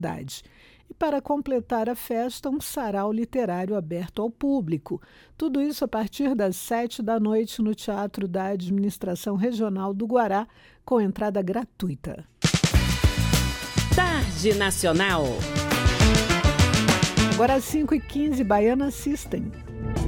cidade. E para completar a festa, um sarau literário aberto ao público. Tudo isso a partir das 19h no Teatro da Administração Regional do Guará, com entrada gratuita. Tarde Nacional. Agora às 5h15, Baiana System.